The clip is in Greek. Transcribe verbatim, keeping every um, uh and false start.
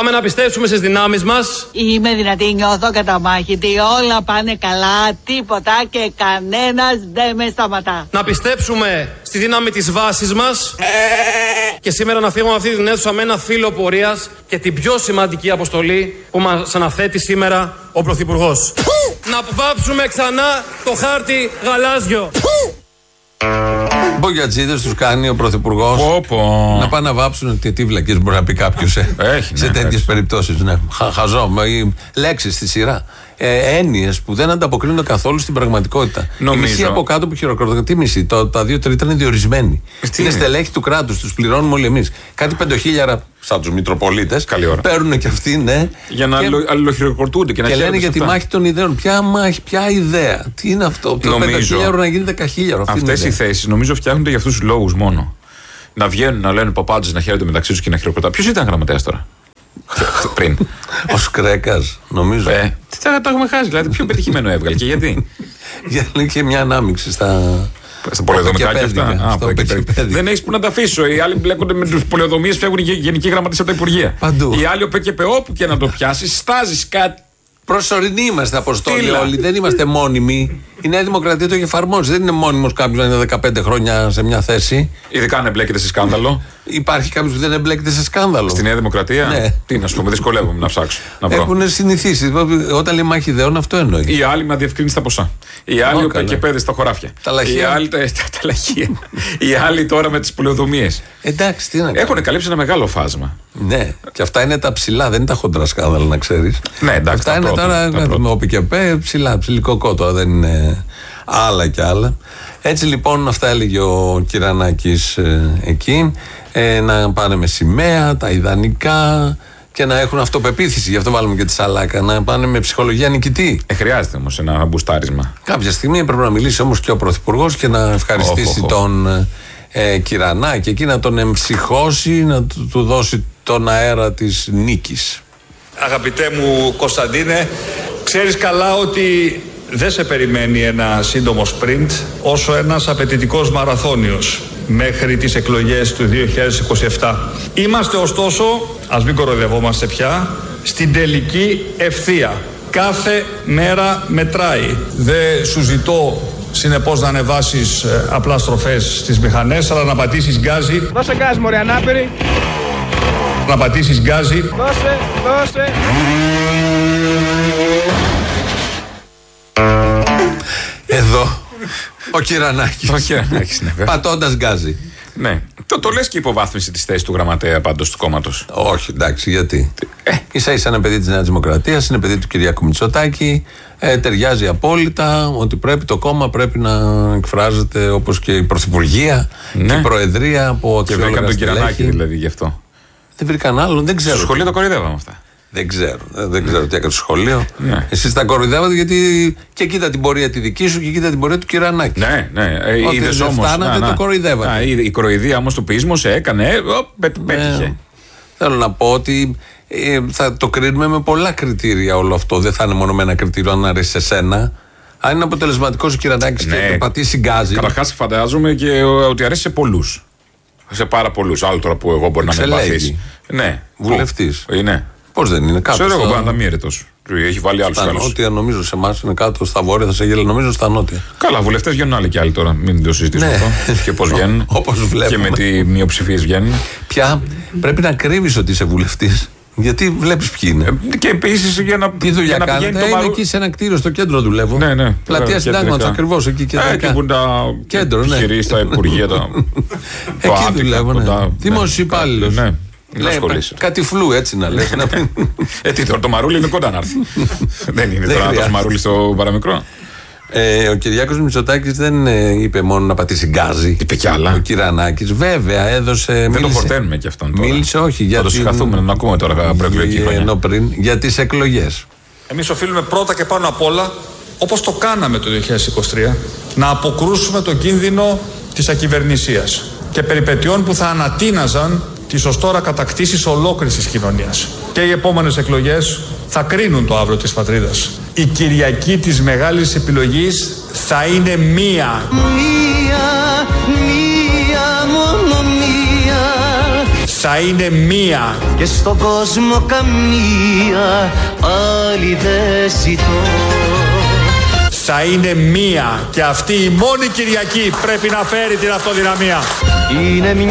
Πάμε να πιστέψουμε στις δυνάμεις μας. Είμαι δυνατή, νιώθω καταμάχητη. Όλα πάνε καλά, τίποτα και κανένας δεν με σταματά. Να πιστέψουμε στη δύναμη της βάσης μας. Και σήμερα να φύγουμε αυτή την αίθουσα με ένα φύλλο πορείας και την πιο σημαντική αποστολή που μας αναθέτει σήμερα ο Πρωθυπουργός. Να βάψουμε ξανά το χάρτη γαλάζιο. Μπογιατζίδες τους κάνει ο Πρωθυπουργός. Να πάνε να βάψουν. Τι, τι βλακίες μπορεί να πει κάποιος ε. Έχει, σε ναι, τέτοιες περιπτώσεις. Ναι. Χα, χαζό. Λέξεις στη σειρά. Ε, έννοιες που δεν ανταποκρίνονται καθόλου στην πραγματικότητα. Νομίζω. Η μισή από κάτω που χειροκροτούν. Τι μισή, το, τα δύο τρίτα είναι διορισμένοι. Τι είναι είναι? στελέχη του κράτους, τους πληρώνουμε όλοι εμείς. Κάτι πεντοχίλιαρα, σαν τους Μητροπολίτες, παίρνουν και αυτοί, ναι. Για να και... αλληλοχειροκροτούνται και να Και λένε για αυτά. τη μάχη των ιδέων. Ποια μάχη, ποια ιδέα, τι είναι αυτό. Το πεντοχίλιαρο να γίνει δεκαχίλιαρο. Αυτές οι θέσεις νομίζω φτιάχνονται για αυτούς τους λόγους μόνο. Να βγαίνουν, να λένε παπάντζες, να χαίρονται μεταξύ τους και να χειροκροτά. Ποιος ήταν γραμματέας τώρα? Πριν. Ο Σκρέκας, νομίζω. Ε, τι θα τα έχουμε χάσει, δηλαδή πιο πετυχημένο έβγαλε και γιατί. Γιατί είχε μια ανάμειξη στα. Στα πολεοδομικά και αυτά. Α, στο δεν έχει που να τα αφήσω. Οι άλλοι μπλέκονται με τους πολεοδομίες, φεύγουν οι γενικοί γραμματείς από τα υπουργεία. Παντού. Οι άλλοι ο ΠΚΠ, όπου και να το πιάσει, στάζει κάτι. Προσωρινοί είμαστε, Αποστόλη, Τίλα. όλοι. Δεν είμαστε μόνιμοι. Η Νέα Δημοκρατία το έχει εφαρμόσει. Δεν είναι μόνιμος κάποιος να είναι δεκαπέντε χρόνια σε μια θέση. Ειδικά αν εμπλέκεται σε σκάνδαλο. Υπάρχει κάποιος που δεν εμπλέκεται σε σκάνδαλο. Στη Νέα Δημοκρατία. Ναι. Τι να σου πούμε, δυσκολεύομαι να ψάξω. Να βρω. Έχουν συνηθίσει. Όταν λέει μάχη ιδεών, αυτό εννοεί. Οι άλλοι με αδιευκρίνηστα ποσά. Οι άλλοι ο ΠΚΠ στα χωράφια. Τα λαχεία. Οι άλλοι, τα, τα, τα λαχεία. Οι άλλοι τώρα με τις πολεοδομίες. Εντάξει, τι να κάνουμε. Έχουν καλύψει ένα μεγάλο φάσμα. Ναι, και αυτά είναι τα ψηλά, δεν είναι τα χοντρά σκάνδαλα, να ξέρεις. Ναι, εντάξει. Αυτά τα είναι πρώτα, τώρα τα με πρώτα. ο ΠΚΠ ψηλά, ψηλικοκό τώρα, δεν είναι άλλα κι άλλα. Έτσι λοιπόν, αυτά έλεγε ο Κυρανάκης ε, εκεί. Ε, να πάνε με σημαία, τα ιδανικά και να έχουν αυτοπεποίθηση. Γι' αυτό βάλουμε και τη σαλάκα. Να πάνε με ψυχολογία νικητή. Ε, χρειάζεται όμως ένα μπουστάρισμα. Κάποια στιγμή πρέπει να μιλήσει όμως και ο Πρωθυπουργός και να ευχαριστήσει Oh, oh, oh. τον ε, Κυρανάκη εκεί, να τον εμψυχώσει, να του, του δώσει τον αέρα της νίκης. Αγαπητέ μου Κωνσταντίνε, ξέρεις καλά ότι δεν σε περιμένει ένα σύντομο σπριντ όσο ένας απαιτητικός μαραθώνιος μέχρι τις εκλογές του δύο χιλιάδες είκοσι επτά. Είμαστε ωστόσο, ας μην κοροϊδευόμαστε πια, στην τελική ευθεία. Κάθε μέρα μετράει. Δεν σου ζητώ συνεπώς να ανεβάσεις ε, απλά στροφές στις μηχανές, αλλά να πατήσεις γκάζι. Δώσε γκάζι μωρέ ανάπηρη. Να πατήσεις γκάζι. Δώσε, δώσε. Εδώ ο Κυρανάκης. Ο Κυρανάκης, ναι, βέβαια. Πατώντας γκάζι. Ναι. Το, το λες και υποβάθμιση της θέσης του γραμματέα πάντως του κόμματος. Όχι, εντάξει, γιατί. Ε, ίσα ίσα είναι παιδί της Νέας Δημοκρατίας, είναι παιδί του Κυριάκου Μητσοτάκη. Ε, ταιριάζει απόλυτα ότι πρέπει το κόμμα πρέπει να εκφράζεται όπως και η Πρωθυπουργία, Ναι. και η Προεδρία από Και αξιόλογα βρήκαν τον στελέχη. Κυρανάκη δηλαδή γι' αυτό. Δεν βρήκαν άλλον, δεν ξέρω. Στο σχολείο το κοροϊδεύαμε αυτά. Δεν ξέρω. Δεν, δεν ξέρω τι έκανε στο σχολείο. Ναι. Εσείς τα κοροϊδεύατε γιατί και κοίτα την πορεία τη δική σου και κοίτα την πορεία του Κυρανάκη. Ναι, ναι. Ε, Ότι είδες δεν όμως, φτάνατε, να, το να. κοροϊδεύατε. Α, η, η κοροϊδία όμως του ποιήσμου σε έκανε. Ε, ο, πέ, πέτυχε. Ναι. Θέλω να πω ότι ε, θα το κρίνουμε με πολλά κριτήρια όλο αυτό. Δεν θα είναι μόνο με ένα κριτήριο αν αρέσει σε σένα. Αν είναι αποτελεσματικός ο Κυρανάκης Ναι. και πατήσει γκάζι. Καταρχάς φαντάζομαι και ε, ότι αρέσει σε πολλούς. Σε πάρα πολλούς. Άλλο τώρα που εγώ μπορεί να με Εξελέγει. εμπαθείς. Ναι. Βουλευτής. Πού? Είναι. Πώς δεν είναι κάτω. Ξέρω εγώ στα- πάντα μη αιρετός. Έχει βάλει άλλους Στα καλούς. νότια, νομίζω σε εμάς είναι κάτω. Στα βόρεια θα σε γέλα, νομίζω στα νότια. Καλά, βουλευτές βγαίνουν άλλοι και άλλοι τώρα. Μην το συζητήσουμε Ναι. αυτό. Και πώς βγαίνουν. Όπως Και βλέπουμε. με τι μειοψηφίες βγαίνουν. Πια πρέπει να κρύβεις ότι είσαι βουλευτής. Γιατί βλέπεις ποιοι είναι. Ε, Και επίσης για να, Τι δουλειά για να κάνετε, πηγαίνει ε, το είναι μαρού... εκεί σε ένα κτίριο στο κέντρο δουλεύω. Ναι, ναι. Πλατεία Βέβαια, Συντάγματος, κεντρικά. ακριβώς εκεί Ε, κεντρικά. εκεί που είναι τα Κέντρο, ναι. χειρί στα υπουργεία. Τα... Εκεί Άτικα, δουλεύω, ναι. κοντά, Δημόσιος υπάλληλος. Ναι. Να Λέει, ασχολείσαι. κάτι φλού έτσι να λες. να πει. Ε, τι τώρα, το μαρούλι είναι κοντά να έρθει. Δεν είναι Δεν τώρα το χρειάζεται. μαρούλι στο παραμικρό. Ε, ο Κυριάκος Μητσοτάκης δεν ε, είπε μόνο να πατήσει γκάζι. Είπε κι άλλα. Ο Κυρανάκης βέβαια έδωσε. Δεν το μίλησε- χορταίνουμε κι αυτόν τώρα. Μίλησε όχι για Θα το την- συγχαθούμε να ακούμε τώρα προεκλογική Ενώ χρονιά. πριν για τις εκλογές. Εμείς οφείλουμε πρώτα και πάνω απ' όλα, όπως το κάναμε το δύο χιλιάδες είκοσι τρία, να αποκρούσουμε τον κίνδυνο της ακυβερνησίας και περιπετειών που θα ανατείναζαν τις ως τώρα κατακτήσεις ολόκληρης της κοινωνίας. Και οι επόμενες εκλογές θα κρίνουν το αύριο της πατρίδας. Η Κυριακή της μεγάλης επιλογής θα είναι μία. Μία, μία, μόνο μία. Θα είναι μία. Και στον κόσμο καμία άλλη δεν ζητώ. Θα είναι μία. Και αυτή η μόνη Κυριακή πρέπει να φέρει την αυτοδυναμία. Είναι μια